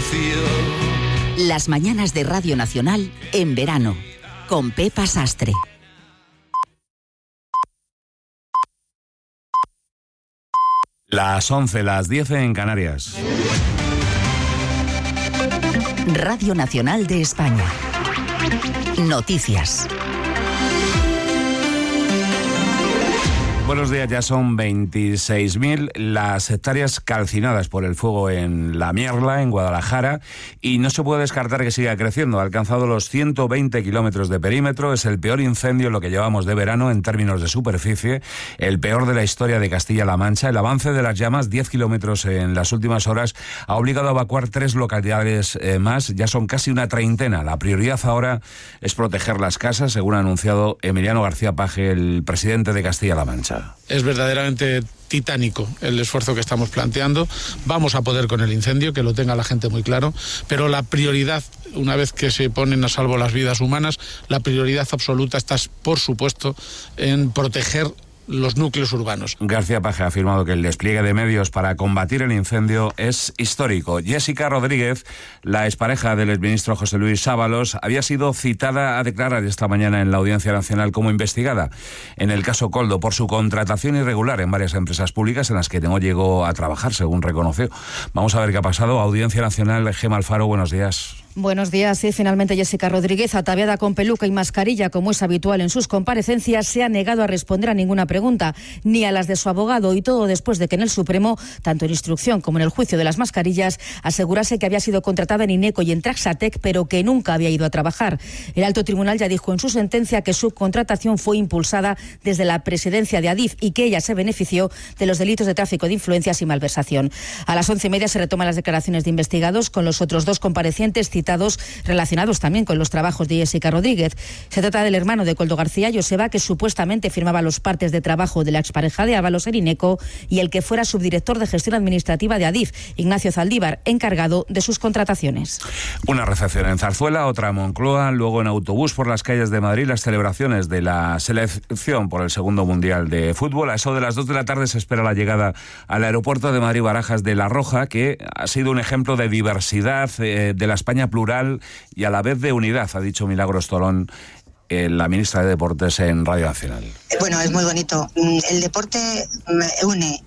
Las mañanas de Radio Nacional en verano, con Pepa Sastre. Las 11, las 10 en Canarias. Radio Nacional de España. Noticias. Buenos días, ya son 26.000 las hectáreas calcinadas por el fuego en La Mierla, en Guadalajara, y no se puede descartar que siga creciendo. Ha alcanzado los 120 kilómetros de perímetro, es el peor incendio en lo que llevamos de verano en términos de superficie, el peor de la historia de Castilla-La Mancha. El avance de las llamas, 10 kilómetros en las últimas horas, ha obligado a evacuar 3 localidades más, ya son casi una treintena. La prioridad ahora es proteger las casas, según ha anunciado Emiliano García Paje, el presidente de Castilla-La Mancha. Es verdaderamente titánico el esfuerzo que estamos planteando. Vamos a poder con el incendio, que lo tenga la gente muy claro, pero la prioridad, una vez que se ponen a salvo las vidas humanas, la prioridad absoluta está, por supuesto, en proteger los núcleos urbanos. García Paje ha afirmado que el despliegue de medios para combatir el incendio es histórico. Jessica Rodríguez, la expareja del exministro José Luis Ábalos, había sido citada a declarar esta mañana en la Audiencia Nacional como investigada en el caso Koldo por su contratación irregular en varias empresas públicas en las que no llegó a trabajar, según reconoció. Vamos a ver qué ha pasado. Audiencia Nacional, Gemma Alfaro, buenos días. Buenos días. Sí, finalmente Jessica Rodríguez, ataviada con peluca y mascarilla, como es habitual en sus comparecencias, se ha negado a responder a ninguna pregunta, ni a las de su abogado, y todo después de que en el Supremo, tanto en instrucción como en el juicio de las mascarillas, asegurase que había sido contratada en INECO y en Traxatec, pero que nunca había ido a trabajar. El alto tribunal ya dijo en su sentencia que su contratación fue impulsada desde la presidencia de Adif y que ella se benefició de los delitos de tráfico de influencias y malversación. A las 11:30 se retoman las declaraciones de investigados con los otros 2 comparecientes citados relacionados también con los trabajos de Jessica Rodríguez. Se trata del hermano de Koldo García, Joseba, que supuestamente firmaba los partes de trabajo de la expareja de Ábalos en INECO, y el que fuera subdirector de gestión administrativa de Adif, Ignacio Zaldívar, encargado de sus contrataciones. Una recepción en Zarzuela, otra en Moncloa, luego en autobús por las calles de Madrid las celebraciones de la selección por el segundo Mundial de Fútbol. A eso de las 2 de la tarde se espera la llegada al aeropuerto de Madrid-Barajas de La Roja, que ha sido un ejemplo de diversidad, de la España plural y a la vez de unidad, ha dicho Milagros Tolón, la ministra de Deportes en Radio Nacional. Bueno, es muy bonito. El deporte une.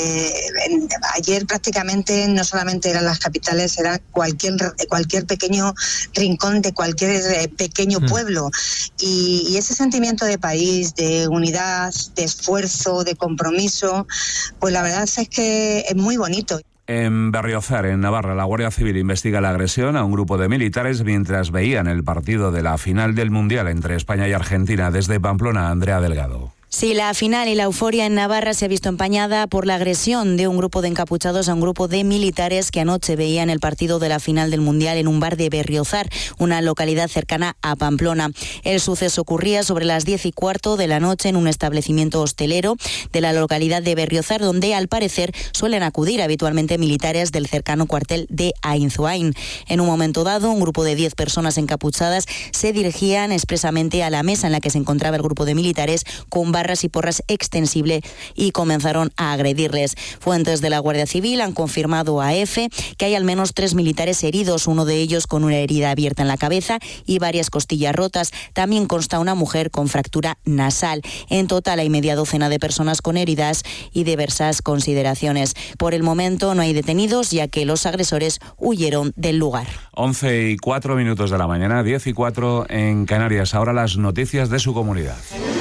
Ayer prácticamente no solamente eran las capitales, era cualquier pequeño rincón de cualquier pequeño pueblo. Y ese sentimiento de país, de unidad, de esfuerzo, de compromiso, pues la verdad es que es muy bonito. En Berriozar, en Navarra, la Guardia Civil investiga la agresión a un grupo de militares mientras veían el partido de la final del Mundial entre España y Argentina. Desde Pamplona, Andrea Delgado. Sí, la final y la euforia en Navarra se ha visto empañada por la agresión de un grupo de encapuchados a un grupo de militares que anoche veían el partido de la final del Mundial en un bar de Berriozar, una localidad cercana a Pamplona. El suceso ocurría sobre las 10:15 de la noche en un establecimiento hostelero de la localidad de Berriozar, donde al parecer suelen acudir habitualmente militares del cercano cuartel de Ainzoain. En un momento dado, un grupo de 10 personas encapuchadas se dirigían expresamente a la mesa en la que se encontraba el grupo de militares con barras y porras extensibles y comenzaron a agredirles. Fuentes de la Guardia Civil han confirmado a EFE que hay al menos 3 militares heridos, uno de ellos con una herida abierta en la cabeza y varias costillas rotas. También consta una mujer con fractura nasal. En total hay media docena de personas con heridas y diversas consideraciones. Por el momento no hay detenidos, ya que los agresores huyeron del lugar. 11:04 de la mañana, 10:04 en Canarias. Ahora las noticias de su comunidad.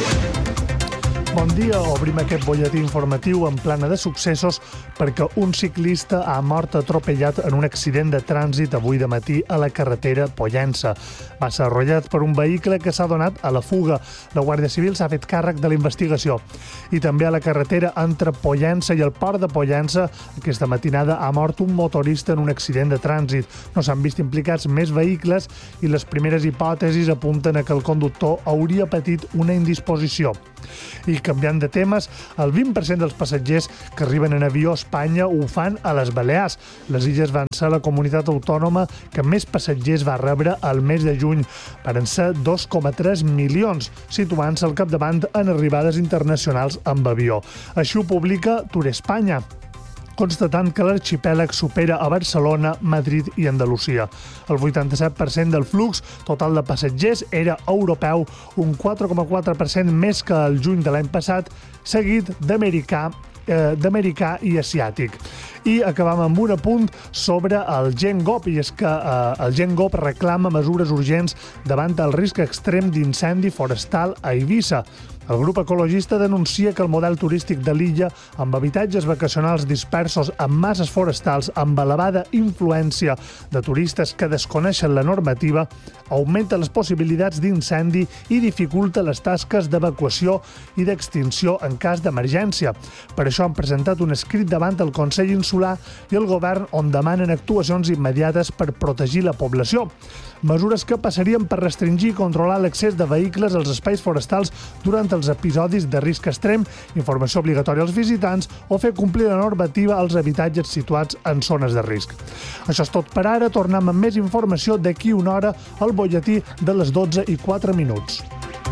Bon dia, obrim aquest butlletí informatiu en plana de successos perquè un ciclista ha mort atropellat en un accident de trànsit avui de matí a la carretera Pollença. Va ser arrollat per un vehicle que s'ha donat a la fuga. La Guàrdia Civil s'ha fet càrrec de la investigació. I també a la carretera entre Pollença i el port de Pollença, aquesta matinada ha mort un motorista en un accident de trànsit. No s'han vist implicats més vehicles i les primeres hipòtesis apunten a que el conductor hauria patit una indisposició. I canviant de temes, el 20% dels passatgers que arriben en avió a Espanya ho fan a les Balears. Les illes van ser la comunitat autònoma que més passatgers va rebre al mes de juny. Van ser 2,3 milions, situant-se al capdavant en arribades internacionals amb avió. Així ho publica Tour Espanya. constatant que l'arxipèlag supera a Barcelona, Madrid i Andalusia. El 87% del flux total de passatgers era europeu, un 4,4% més que el juny de l'any passat, seguit d'americà i asiàtic. I acabam amb un apunt sobre el GenGop, i és que el GenGop reclama mesures urgents davant el risc extrem d'incendi forestal a Eivissa. El grup ecologista denuncia que el model turístic de l'illa, amb habitatges vacacionals dispersos en masses forestals amb elevada influència de turistes que desconeixen la normativa, augmenta les possibilitats d'incendi i dificulta les tasques d'evacuació i d'extinció en cas d'emergència. Per això han presentat un escrit davant el Consell Insular i el govern on demanen actuacions immediates per protegir la població. Mesures que passarien per restringir i controlar l'accés de vehicles als espais forestals durant els episodis de risc extrem, informació obligatòria als visitants o fer complir la normativa als habitatges situats en zones de risc. Això és tot per ara. Tornem amb més informació d'aquí una hora al butlletí de les 12:04.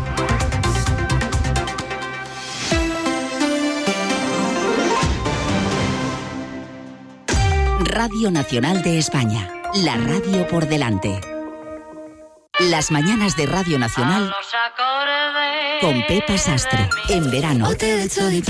Radio Nacional de España, la radio por delante. Las mañanas de Radio Nacional con Pepa Sastre, en verano.